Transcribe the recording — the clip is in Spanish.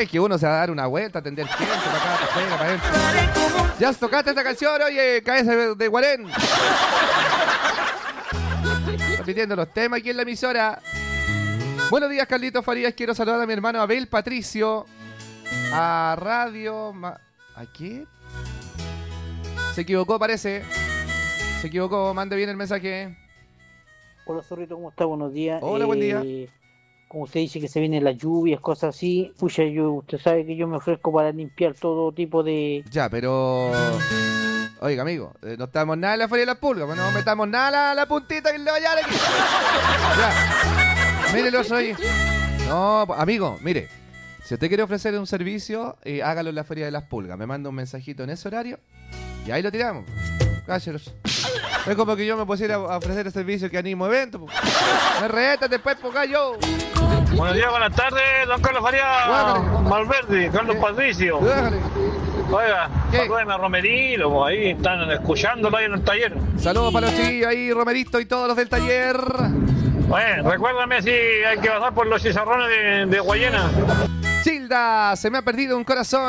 Es que uno se va a dar una vuelta, a atender gente, para acá, para afuera, para adentro. Ya tocaste esta canción, oye, cabeza de Guarén. Repitiendo los temas aquí en la emisora. Buenos días, Carlitos Farías. Quiero saludar a mi hermano Abel Patricio. A Radio... ¿A qué? Se equivocó, parece. Se equivocó, mande bien el mensaje. Hola, Zorrito, ¿cómo está? Buenos días. Hola, buen día. Como usted dice que se vienen las lluvias, cosas así. Pucha, usted sabe que yo me ofrezco para limpiar todo tipo de... Ya, pero... Oiga, amigo, no estamos nada en la Feria de las Pulgas, pues no metamos nada la puntita que le vaya aquí. Ya. Mire el oso ahí. No, amigo, mire. Si usted quiere ofrecer un servicio, hágalo en la Feria de las Pulgas. Me manda un mensajito en ese horario y ahí lo tiramos. Cáchelos. Es como que yo me pusiera a ofrecer el servicio que animo evento. Me retas después, poca yo. Buenos días, buenas tardes, don Carlos Farías Malverde, Carlos Patricio. Oiga, salúdeme a Romerito, ahí están escuchándolo ahí en el taller. Saludos para los chiquillos ahí, Romerito y todos los del taller. Bueno, recuérdame si hay que pasar por los chicharrones de Guayena. Childa, se me ha perdido un corazón.